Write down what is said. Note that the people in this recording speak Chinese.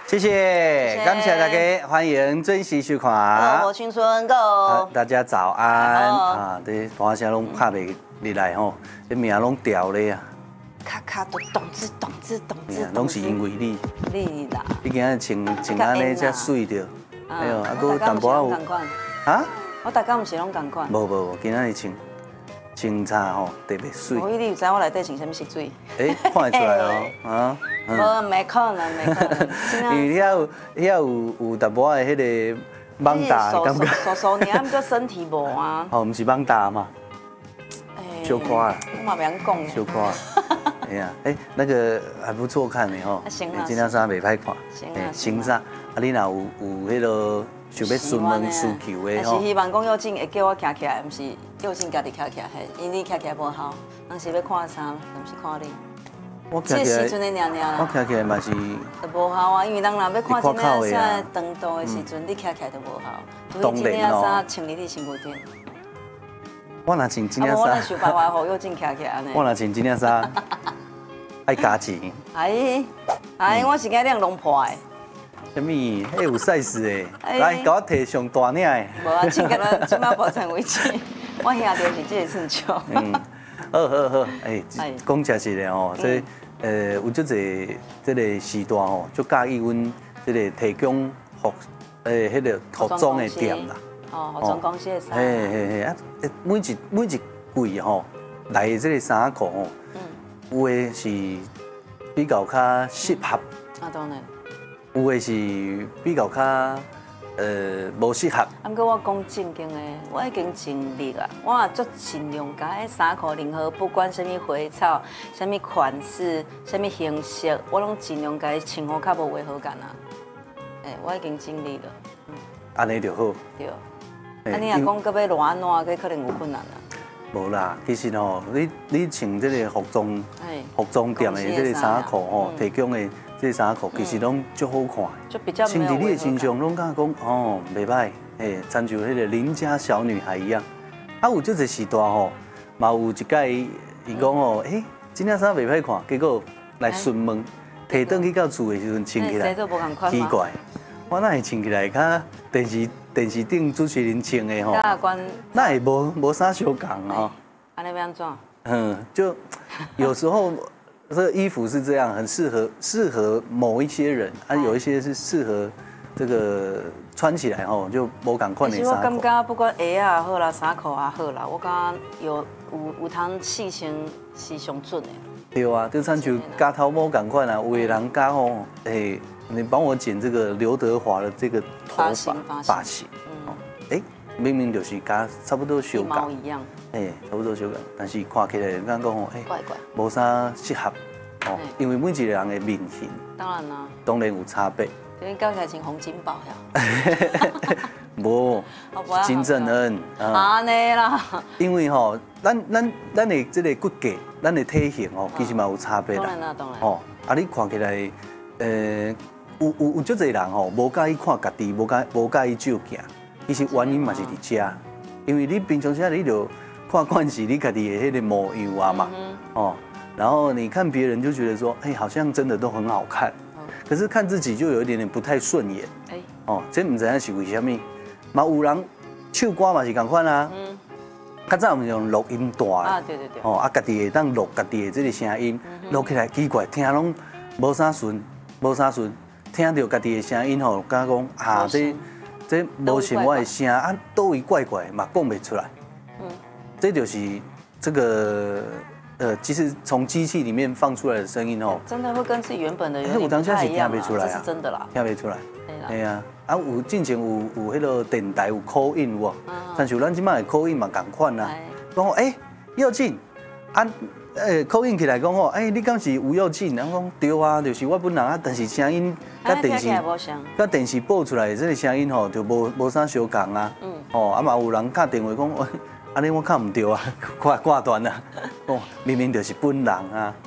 谢谢，感谢大家，欢迎准时收看。 我青春 Go， 大家早安啊！这大声拢拍袂入来吼，这名拢掉咧啊！ 咔咔都咚吱咚吱咚吱， 拢是因为你啦！ 你今日穿安尼才水着，哎呦，啊，搁淡薄仔有啊？ 我大家唔是拢同款。 无，今日穿衫吼特别水。 所以你有知我内底穿什么色水？ 哎，看会出来哦，啊。 无，没可能。 因为遐有淡薄仔迄个网大的感觉。 瘦尔，毋过身体无啊。 哦，毋是网大嘛？小夸啊。 我嘛袂晓讲。 小夸。哎呀，哎，那个还不错看的吼。 行啦。 这件衫袂歹看。新衫，啊，你若有迄个想要询问需求的吼。是希望讲幼静会叫我徛起来，毋是幼静家己徛起来，因为你徛起来无效。人是要看衫，毋是看你。这时阵的娘啦， 我徛起来嘛是， 就无效啊，因为人若要看真正啥长度的时阵，你徛起来就无效。 当然咯。 衫穿你身躯顶。 我若穿这件衫， 我若想办法互幼静徛起来安尼。 我若穿这件衫，爱加钱。 我是惊你弄破的。 什么？迄有 size 的，来，给我摕上大领的。 无啊，穿到咱即马目前为止，我兄弟是这个寸少。 好，哎，讲真实的吼，这有足侪这个时段吼，就介意阮这个提供迄个服装的店啦。 服装公司的衫。 啊，每一季吼来这个衫裤吼，有的是比较较适合。 当然。 有的是比较较无适合。 不过我讲正经的，我已经尽力啊，我也足尽量甲迄衫裤任何不管什么花草、什么款式、什么形式，我拢尽量甲伊穿好较无违和感啊。我已经尽力了。 安尼就好。 对。啊，你若讲搁要偌安怎，佮可能有困难啊。 无啦，其实吼，你穿这个服装店的这个衫裤吼，提供的。这衫裤其实拢足好看， 就比较穿伫你的身上，拢敢讲哦，袂歹，亲像迄个邻家小女孩一样。啊，有足侪时段吼，嘛有一届伊讲哦，这件衫袂歹看，结果来询问，摕转去到厝的时阵穿起来，奇怪，我哪会穿起来较电视顶主持人穿的吼，那会无啥相共吼。 安尼要安怎？ 就有时候。这个衣服是这样，很适合某一些人，有一些是适合这个穿起来吼就无同款的衫裤。 其实我感觉不管鞋也好啦，衫裤也好啦，我感觉有通试穿是上准的。 对啊，就亲像加头毛同款啊，有的人加吼，你帮我剪这个刘德华的这个头发型，明明就是加差不多修改， 一毛一样， 差不多修改，但是看起来人家讲吼， 怪， 无啥适合，因为每一个人的面型，当然有差别。 你搞起来像洪金宝呀？ 无，金正恩安尼啦。 因为吼，咱的这个骨架，咱的体型吼，其实嘛有差别啦。 当然。 啊，你看起来，有足侪人吼，无介意看家己，无介意照镜。其实原因嘛是伫遮，因为你平常时你就看惯是你家己的迄个模样啊嘛，然后你看别人就觉得说，好像真的都很好看，可是看自己就有一点点不太顺眼，这唔知影是为什么，嘛有人唱歌嘛是共款啊，较早唔是用录音带对， 家己会当录家己的这个声音，录起来奇怪，听拢无啥顺，听到家己的声音吼，感觉讲这无像我的声啊，倒位怪怪嘛，讲不出来。这就是这个其实从机器里面放出来的声音哦， 真的会跟自己原本的有点不太一样啊，这是真的啦， 听不出来。对啊，有之前有迄个电台有 call in 有无？但是咱即摆的 call in 嘛共款啦，讲佑进call in 起来讲吼，你敢是吴佑进？人讲对啊，就是我本人啊，但是声音甲电视播出来的这个声音吼，就无啥相共啊。嘛有人打电话讲，安尼我看唔对啊，挂断啊。明明就是本人啊。